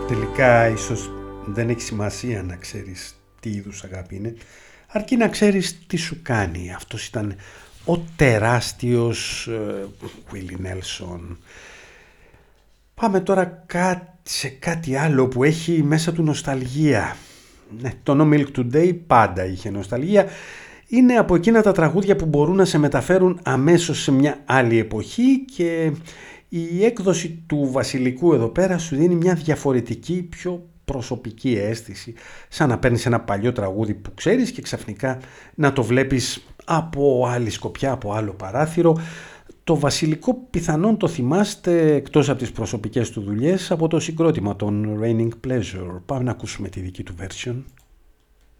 Τελικά ίσως δεν έχει σημασία να ξέρεις τι είδους αγάπη είναι, αρκεί να ξέρεις τι σου κάνει. Αυτός ήταν ο τεράστιος Willie Nelson. Πάμε τώρα σε κάτι άλλο που έχει μέσα του νοσταλγία. Ναι, το No Milk Today πάντα είχε νοσταλγία. Είναι από εκείνα τα τραγούδια που μπορούν να σε μεταφέρουν αμέσως σε μια άλλη εποχή και η έκδοση του Βασιλικού εδώ πέρα σου δίνει μια διαφορετική, πιο προσωπική αίσθηση. Σαν να παίρνεις ένα παλιό τραγούδι που ξέρεις και ξαφνικά να το βλέπεις από άλλη σκοπιά, από άλλο παράθυρο. Το Βασιλικό πιθανόν το θυμάστε, εκτός από τις προσωπικές του δουλειές, από το συγκρότημα των Raining Pleasure. Πάμε να ακούσουμε τη δική του version.